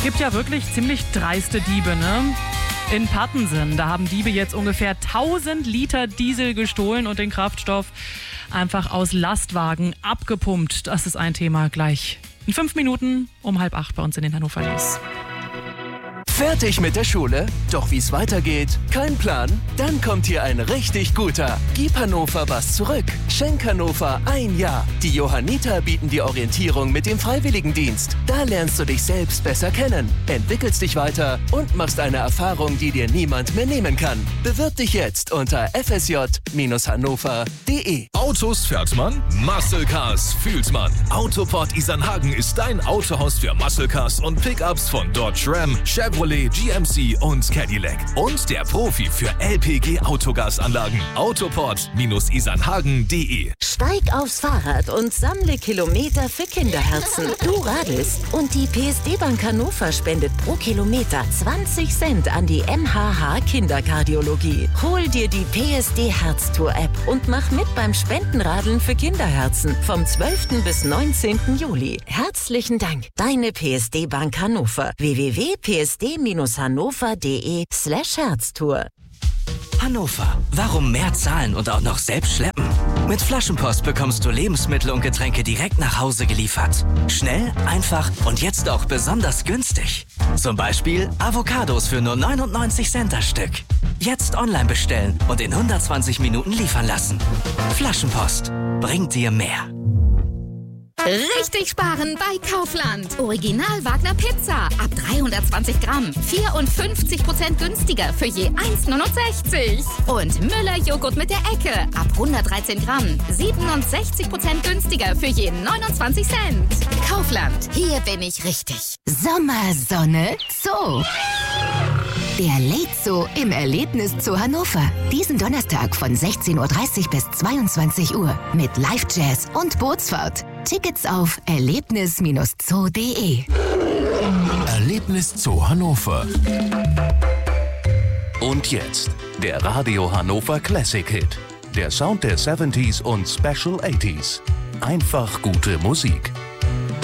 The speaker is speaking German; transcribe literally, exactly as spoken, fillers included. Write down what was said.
Gibt ja wirklich ziemlich dreiste Diebe, ne? In Pattensen, da haben Diebe jetzt ungefähr tausend Liter Diesel gestohlen und den Kraftstoff einfach aus Lastwagen abgepumpt. Das ist ein Thema gleich in fünf Minuten um halb acht bei uns in den Hannover News. Fertig mit der Schule? Doch wie es weitergeht? Kein Plan? Dann kommt hier ein richtig guter. Gib Hannover was zurück. Schenk Hannover ein Jahr. Die Johanniter bieten dir Orientierung mit dem Freiwilligendienst. Da lernst du dich selbst besser kennen, entwickelst dich weiter und machst eine Erfahrung, die dir niemand mehr nehmen kann. Bewirb dich jetzt unter f s j hannover punkt d e. Autos fährt man, Muscle Cars fühlt man. Autoport Isernhagen ist dein Autohaus für Muscle Cars und Pickups von Dodge Ram, Chevrolet, G M C und Cadillac. Und der Profi für L P G-Autogasanlagen. Autoport Isernhagen punkt d e. Steig aufs Fahrrad und sammle Kilometer für Kinderherzen. Du radelst und die P S D-Bank Hannover spendet pro Kilometer zwanzig Cent an die M H H Kinderkardiologie. Hol dir die P S D Herztour-App und mach mit beim Spendenradeln für Kinderherzen vom zwölften bis neunzehnten Juli. Herzlichen Dank. Deine P S D-Bank Hannover. w w w punkt p s d hannover punkt d e slash Herztour. Hannover. Warum mehr zahlen und auch noch selbst schleppen? Mit Flaschenpost bekommst du Lebensmittel und Getränke direkt nach Hause geliefert. Schnell, einfach und jetzt auch besonders günstig. Zum Beispiel Avocados für nur neunundneunzig Cent das Stück. Jetzt online bestellen und in hundertzwanzig Minuten liefern lassen. Flaschenpost bringt dir mehr. Richtig sparen bei Kaufland. Original Wagner Pizza ab dreihundertzwanzig Gramm. vierundfünfzig Prozent günstiger für je eins neunundsechzig. Und Müller Joghurt mit der Ecke ab hundertdreizehn Gramm. siebenundsechzig Prozent günstiger für je neunundzwanzig Cent. Kaufland, hier bin ich richtig. Sommer, Sonne, Zoo. Der Late Zoo im Erlebniszoo Hannover. Diesen Donnerstag von sechzehn Uhr dreißig bis zweiundzwanzig Uhr mit Live-Jazz und Bootsfahrt. Tickets auf erlebnis zoo punkt d e. Erlebniszoo Hannover. Und jetzt der Radio Hannover Classic Hit. Der Sound der siebziger und Special achtziger. Einfach gute Musik.